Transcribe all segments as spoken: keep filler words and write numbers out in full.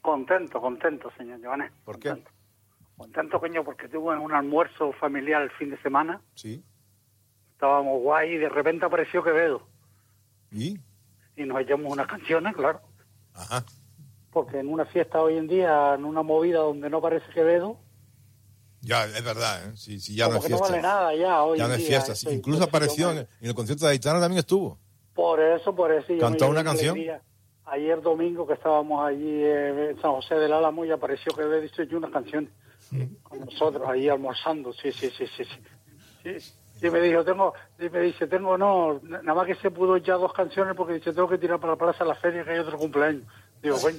Contento, contento, señor Giovanni. ¿Por contento. qué? Contento, coño, porque tuve un almuerzo familiar el fin de semana. Sí. Estábamos guay y de repente apareció Quevedo. ¿Y? Y nos echamos unas canciones, claro. Ajá. Porque en una fiesta hoy en día, en una movida donde no aparece Quevedo... Ya, es verdad, ¿eh? Sí, sí, ya no como es que no fiesta. vale nada ya hoy Ya en no es día. fiesta. Eso, Incluso entonces, apareció yo me- en, en el concierto de Aitana, también estuvo. Por eso, por eso. yo ¿Cantó me una llevé canción? alegría. Ayer domingo que estábamos allí eh, en San José del Álamo y apareció Quevedo y se echó unas canciones con nosotros ahí almorzando. Sí, sí, sí, sí. sí. sí. Y me dijo, tengo, y me dice, tengo, no, nada más que se pudo ya dos canciones porque dice, tengo que tirar para la plaza de la feria que hay otro cumpleaños. Digo, coño.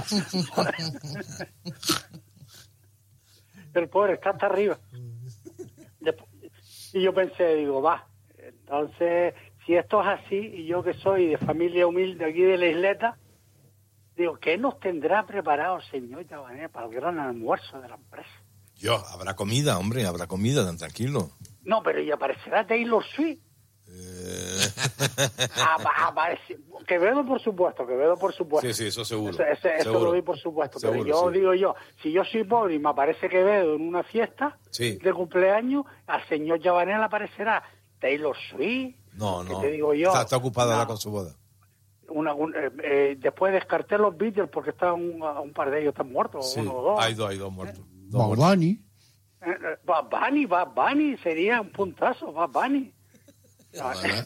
El pobre está hasta arriba. Después, y yo pensé, digo, va, entonces, si esto es así, y yo que soy de familia humilde aquí de la isleta, digo, ¿qué nos tendrá preparado el señor Llavanera para el gran almuerzo de la empresa? Yo, habrá comida, hombre, habrá comida, tan tranquilo. No, pero ¿y aparecerá Taylor Swift? Eh... Apa- aparece- Quevedo, por supuesto, Quevedo, por supuesto. Sí, sí, eso seguro. Eso, eso- eso Seguro. lo doy por supuesto. Seguro, pero yo sí. digo yo, si yo soy pobre y me aparece Quevedo en una fiesta Sí. de cumpleaños, al señor Llavanera le aparecerá Taylor Swift. No, ¿Qué no. te digo yo? Está, está ocupada No. ahora con su boda. Una, un- eh, eh, después descarté los Beatles porque están un, un par de ellos están muertos, Sí, uno o dos. hay dos, hay dos muertos. Dos Bad muertos. Bunny. Eh, eh, Bad Bunny, Bad Bunny sería un puntazo, Bad Bunny. Ojalá.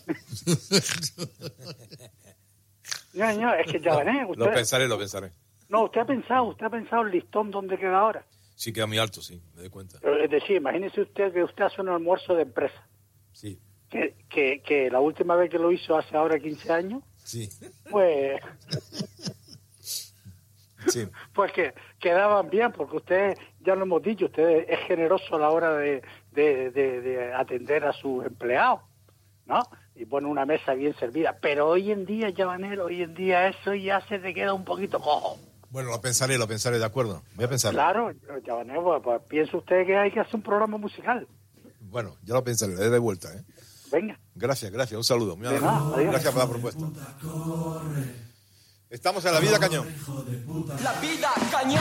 No, no, es que Llavanera, usted, Lo pensaré, lo pensaré. no, usted ha pensado, usted ha pensado el listón donde queda ahora. Sí, queda muy alto, sí, me doy cuenta. Pero, es decir, imagínese usted que usted hace un almuerzo de empresa, Sí, que, que, que la última vez que lo hizo hace ahora quince años, sí, pues, sí. pues que quedaban bien, porque usted, ya lo hemos dicho, usted es generoso a la hora de, de, de, de atender a sus empleados, ¿no? Y pone una mesa bien servida. Pero hoy en día, Llavanero, hoy en día eso ya se te queda un poquito cojo. Bueno, lo pensaré, lo pensaré, de acuerdo. Voy a pensarlo. Claro, Llavanero, pues, pues piensa usted que hay que hacer un programa musical. Bueno, ya lo pensaré, le doy de vuelta, ¿eh? Venga. Gracias, gracias, un saludo. Muy De amable. nada, adiós. Gracias por la propuesta. Estamos en La Vida Cañón. La vida cañón.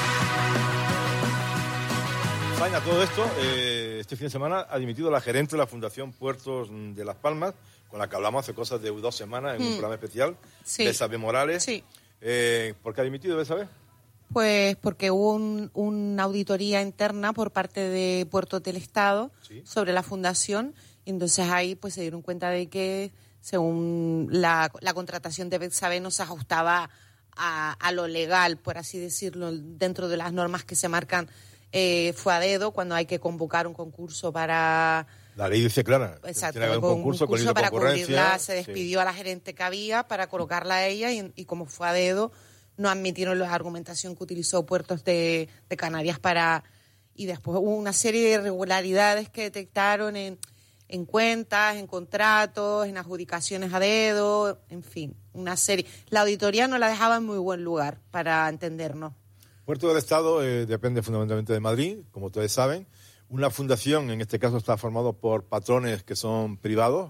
Faina, todo esto, eh, este fin de semana ha dimitido la gerente de la Fundación Puertos de Las Palmas, con la que hablamos hace cosas de dos semanas en un programa especial, Sí. Besabe Morales. Sí. Eh, ¿Por qué ha dimitido Besabe? Pues porque hubo un- una auditoría interna por parte de Puertos del Estado Sí. sobre la fundación, y entonces ahí pues se dieron cuenta de que según la, la contratación de Betsabe no se ajustaba a, a lo legal, por así decirlo, dentro de las normas que se marcan. Eh, fue a dedo cuando hay que convocar un concurso para... La ley dice clara. Exacto, tiene que haber un con- concurso, con ley de para concurrencia. cubrirla, se Sí. despidió a la gerente que había para colocarla a ella y, y como fue a dedo, no admitieron la argumentación que utilizó Puertos de, de Canarias para... Y después hubo una serie de irregularidades que detectaron en, en cuentas, en contratos, en adjudicaciones a dedo, en fin, una serie. La auditoría no la dejaba en muy buen lugar, para entendernos. Puerto del Estado eh, depende fundamentalmente de Madrid, como ustedes saben. Una fundación, en este caso, está formado por patrones que son privados.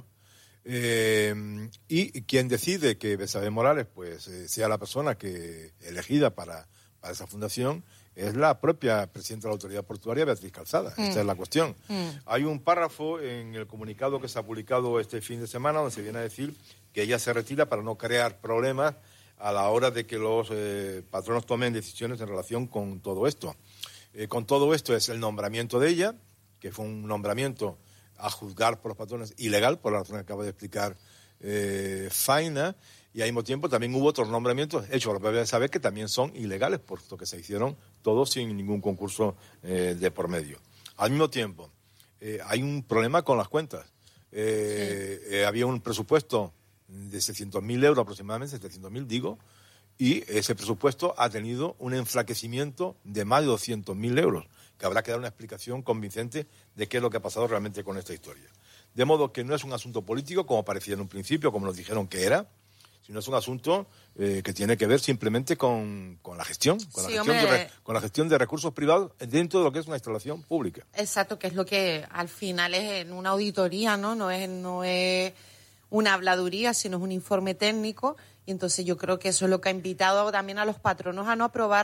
Eh, y quien decide que Besabe Morales pues, eh, sea la persona que elegida para, para esa fundación es la propia presidenta de la Autoridad Portuaria, Beatriz Calzada. Mm. Esta es la cuestión. Mm. Hay un párrafo en el comunicado que se ha publicado este fin de semana donde se viene a decir que ella se retira para no crear problemas a la hora de que los eh, patronos tomen decisiones en relación con todo esto. Eh, con todo esto es el nombramiento de ella, que fue un nombramiento a juzgar por los patrones ilegal, por la razón que acaba de explicar eh, Faina, y al mismo tiempo también hubo otros nombramientos hechos por la propia Besabe que también son ilegales, puesto que se hicieron todos sin ningún concurso eh, de por medio. Al mismo tiempo, eh, hay un problema con las cuentas. Eh, sí. eh, había un presupuesto de seiscientos mil euros aproximadamente, setecientos mil digo, y ese presupuesto ha tenido un enflaquecimiento de más de doscientos mil euros, que habrá que dar una explicación convincente de qué es lo que ha pasado realmente con esta historia. De modo que no es un asunto político, como parecía en un principio, como nos dijeron que era, sino es un asunto eh, que tiene que ver simplemente con, con la gestión, con la, sí, gestión hombre, de, con la gestión de recursos privados dentro de lo que es una instalación pública. Exacto, que es lo que al final es en una auditoría, ¿no? No es, no es una habladuría, sino es un informe técnico, y entonces yo creo que eso es lo que ha invitado también a los patronos a no aprobar